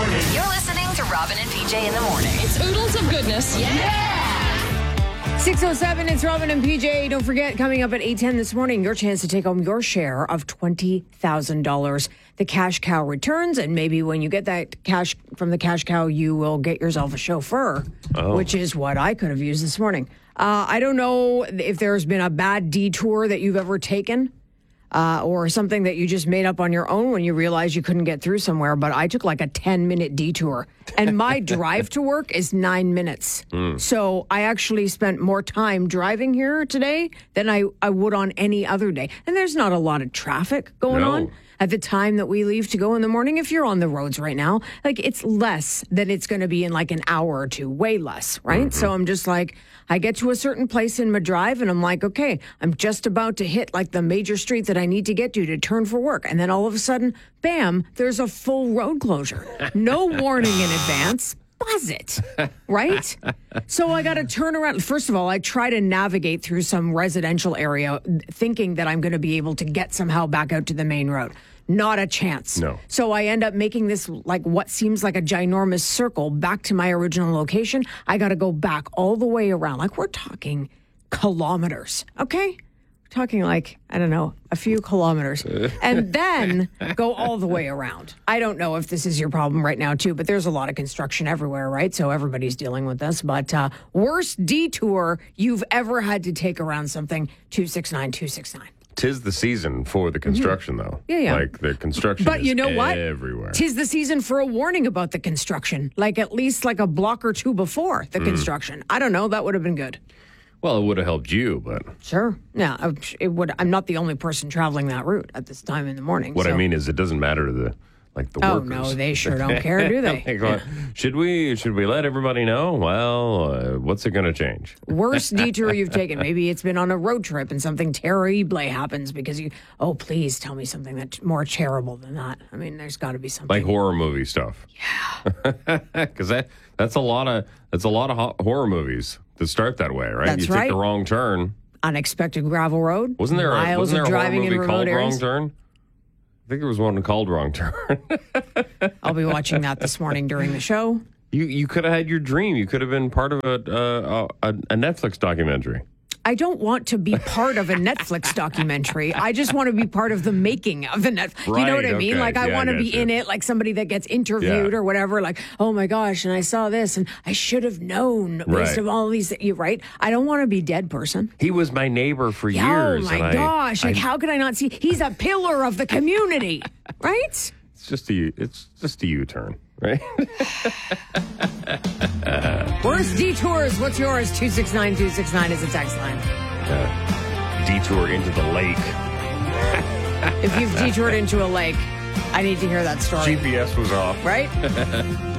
You're listening to Robin and PJ in the morning. It's oodles of goodness. Yeah! 6:07, it's Robin and PJ. Don't forget, coming up at 8:10 this morning, your chance to take home your share of $20,000. The cash cow returns, and maybe when you get that cash from the cash cow, you will get yourself a chauffeur, which is what I could have used this morning. I don't know if there's been a bad detour that you've ever taken. Or something that you just made up on your own when you realized you couldn't get through somewhere. But I took like a 10-minute detour. And my drive to work is 9 minutes. So I actually spent more time driving here today than I would on any other day. And there's not a lot of traffic going on at the time that we leave to go in the morning. If you're on the roads right now, like it's less than it's going to be in like an hour or two, way less, right? So I'm just like, I get to a certain place in my drive and I'm like, okay, I'm just about to hit like the major street that I need to get to turn for work. And then all of a sudden, bam, there's a full road closure. No warning in advance. Buzz it, right? So I got to turn around. First of all, I try to navigate through some residential area thinking that I'm going to be able to get somehow back out to the main road. Not a chance. No. So I end up making this like what seems like a ginormous circle back to my original location. I got to go back all the way around. Like we're talking kilometers, okay? Talking like, I don't know, a few kilometers, and then go all the way around. I don't know if this is your problem right now, too, but there's a lot of construction everywhere, right? So everybody's dealing with this. But worst detour you've ever had to take around something, 269-269. 'Tis the season for the construction, though. Yeah. Like the construction But you know what? Everywhere. 'Tis the season for a warning about the construction, like at least like a block or two before the construction. I don't know. That would have been good. Well, it would have helped you, but... Sure. Yeah, it would. I'm not the only person traveling that route at this time in the morning. What I mean is it doesn't matter to the workers. Oh, no, they sure don't care, do they? Like, well, should we let everybody know? Well, what's it going to change? Worst detour you've taken. Maybe it's been on a road trip and something terrible happens because please tell me something that's more terrible than that. I mean, there's got to be something. Like horror movie stuff. Yeah. Because that's a lot of horror movies that start that way, right? That's you take right. the wrong turn. Unexpected gravel road. Wasn't there a horror driving movie in called areas? Wrong Turn? I think there was one called Wrong Turn. I'll be watching that this morning during the show. You could have had your dream. You could have been part of a Netflix documentary. I don't want to be part of a Netflix documentary. I just want to be part of the making of the Netflix. You know what I mean? Okay. Like, I want to be in it, like somebody that gets interviewed or whatever. Like, oh my gosh, and I saw this, and I should have known based on all these. Right? I don't want to be dead person. He was my neighbor for years. Oh my gosh! Like, how could I not see? He's a pillar of the community, right? It's just a U-turn, right? Worst detours. What's yours? 269-269 is a text line. Detour into the lake. If you've detoured into a lake, I need to hear that story. GPS was off. Right?